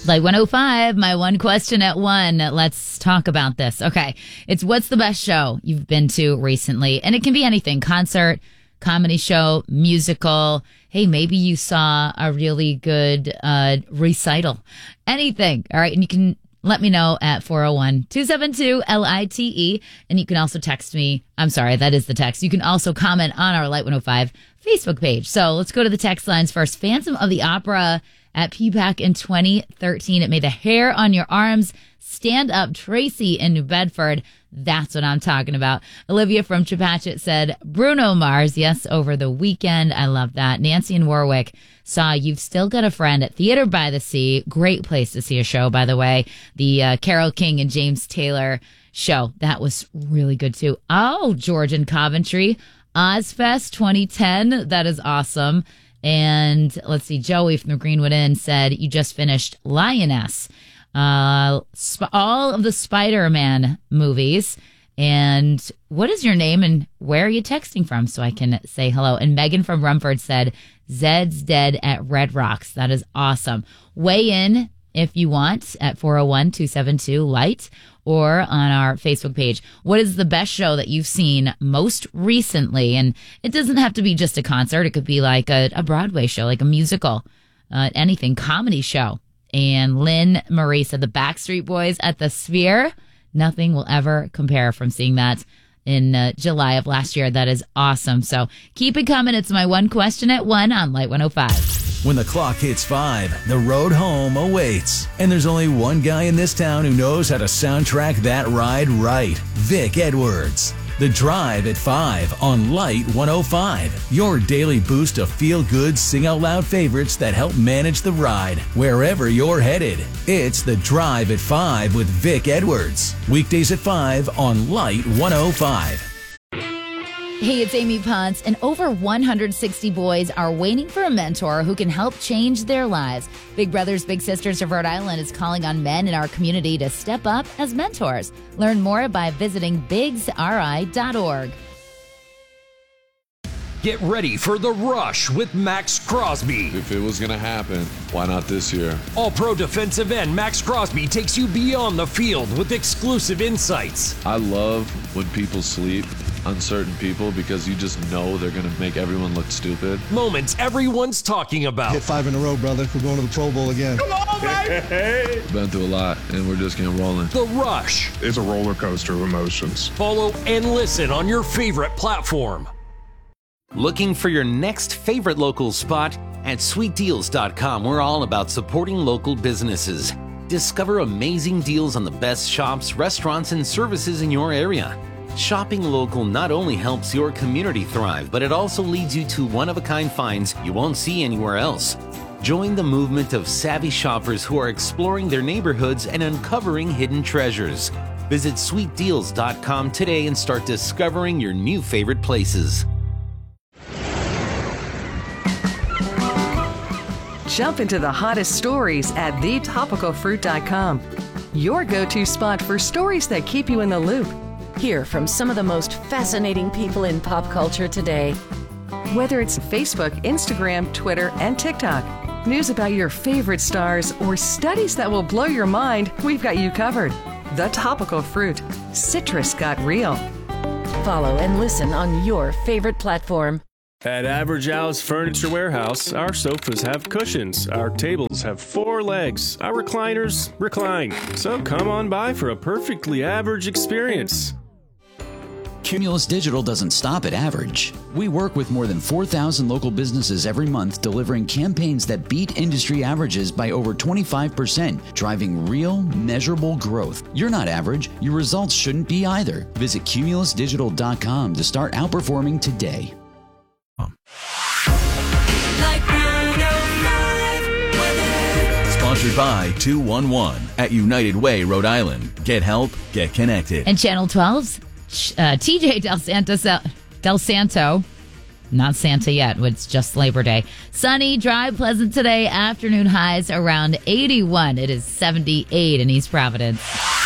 Like 105, my one question at 1. Let's talk about this. Okay. It's what's the best show you've been to recently? And it can be anything. Concert, comedy show, musical. Hey, maybe you saw a really good recital. Anything. All right. And you can let me know at 401-272-LITE. And you can also text me. I'm sorry, that is the text. You can also comment on our Light 105 Facebook page. So let's go to the text lines first. Phantom of the Opera at PPAC in 2013. It made the hair on your arms stand up. Tracy in New Bedford. That's what I'm talking about. Olivia from Chepachet said Bruno Mars. Yes, over the weekend. I love that. Nancy in Warwick saw You've Still Got a Friend at Theater by the Sea. Great place to see a show, by the way. The Carole King and James Taylor show. That was really good, too. Oh, George in Coventry. Ozfest 2010. That is awesome. And let's see, Joey from the Greenwood Inn said you just finished Lioness. All of the Spider-Man movies. And what is your name and where are you texting from so I can say hello? And Megan from Rumford said Zed's Dead at Red Rocks. That is awesome. Weigh in if you want at 401-272-LIGHT or on our Facebook page. What is the best show that you've seen most recently? And it doesn't have to be just a concert. It could be like a Broadway show, like a musical, anything, comedy show. And Lynn Marie said the Backstreet Boys at the Sphere. Nothing will ever compare from seeing that in July of last year. That is awesome. So keep it coming. It's my one question at 1 on Light 105. When the clock hits 5, the road home awaits. And there's only one guy in this town who knows how to soundtrack that ride right. Vic Edwards. The Drive at 5 on Light 105. Your daily boost of feel-good, sing-out-loud favorites that help manage the ride wherever you're headed. It's The Drive at 5 with Vic Edwards. Weekdays at 5 on Light 105. Hey, it's Amy Ponce, and over 160 boys are waiting for a mentor who can help change their lives. Big Brothers Big Sisters of Rhode Island is calling on men in our community to step up as mentors. Learn more by visiting bigsri.org. Get ready for The Rush with Max Crosby. If it was going to happen, why not this year? All-pro defensive end Max Crosby takes you beyond the field with exclusive insights. I love when people sleep, uncertain people, because you just know they're going to make everyone look stupid. Moments everyone's talking about. Hit 5 in a row, brother. We're going to the Pro Bowl again. Come on, baby! Been through a lot, and we're just getting rolling. The Rush. It's a roller coaster of emotions. Follow and listen on your favorite platform. Looking for your next favorite local spot? At sweetdeals.com, we're all about supporting local businesses. Discover amazing deals on the best shops, restaurants, and services in your area. Shopping local not only helps your community thrive, but it also leads you to one-of-a-kind finds you won't see anywhere else. Join the movement of savvy shoppers who are exploring their neighborhoods and uncovering hidden treasures. Visit sweetdeals.com today and start discovering your new favorite places. Jump into the hottest stories at thetopicalfruit.com. Your go-to spot for stories that keep you in the loop. Hear from some of the most fascinating people in pop culture today. Whether it's Facebook, Instagram, Twitter, and TikTok, news about your favorite stars, or studies that will blow your mind, we've got you covered. The Topical Fruit. Citrus got real. Follow and listen on your favorite platform. At Average Al's Furniture Warehouse, our sofas have cushions, our tables have 4 legs, our recliners recline. So come on by for a perfectly average experience. Cumulus Digital doesn't stop at average. We work with more than 4,000 local businesses every month, delivering campaigns that beat industry averages by over 25%, driving real, measurable growth. You're not average. Your results shouldn't be either. Visit cumulusdigital.com to start outperforming today. Sponsored by 211 at United Way, Rhode Island. Get help, get connected. And Channel 12's TJ Del Santo, not Santa yet, it's just Labor Day. Sunny, dry, pleasant today. Afternoon highs around 81. It is 78 in East Providence.